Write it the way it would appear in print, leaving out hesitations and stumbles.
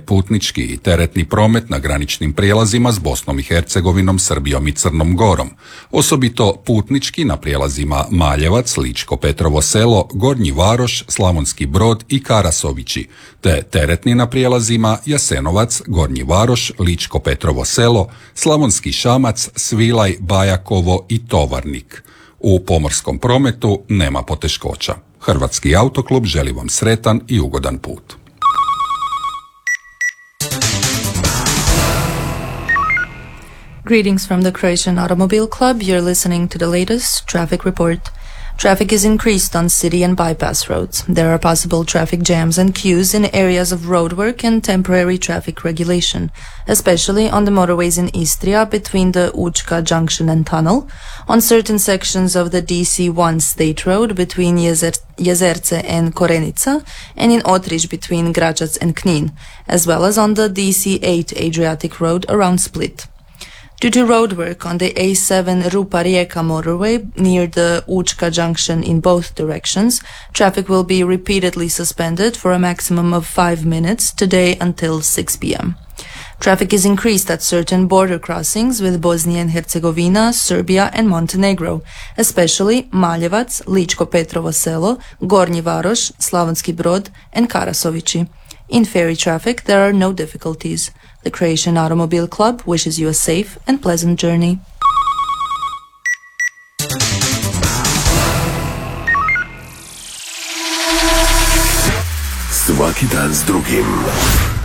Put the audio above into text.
putnički i teretni promet na graničnim prijelazima s Bosnom i Hercegovinom, Srbijom i Crnom Gorom, osobito putnički na prijelazima Maljevac, Ličko Petrovo Selo, Gornji Varoš, Slavonski Brod i Karasovići, te teretni na prijelazima Jasenovac, Gornji Varoš, Ličko Petrovo Selo, Slavonski Šamac, Svilaj, Bajakovo i Tovarnik. U pomorskom prometu nema poteškoća. Hrvatski autoklub želi vam sretan i ugodan put. Greetings from the Croatian Automobile Club. You're listening to the latest traffic report. Traffic is increased on city and bypass roads. There are possible traffic jams and queues in areas of roadwork and temporary traffic regulation, especially on the motorways in Istria between the Učka Junction and Tunnel, on certain sections of the DC1 State Road between Jezerce and Korenica, and in Otrić between Gračac and Knin, as well as on the DC8 Adriatic Road around Split. Due to roadwork on the A7 Rupa-Rijeka motorway near the Učka junction in both directions, traffic will be repeatedly suspended for a maximum of 5 minutes today until 6 p.m. Traffic is increased at certain border crossings with Bosnia and Herzegovina, Serbia and Montenegro, especially Maljevac, Ličko Petrovo Selo, Gornji Varoš, Slavonski Brod and Karasovići. In ferry traffic, there are no difficulties. The Croatian Automobile Club wishes you a safe and pleasant journey. Svaki dan s drugim.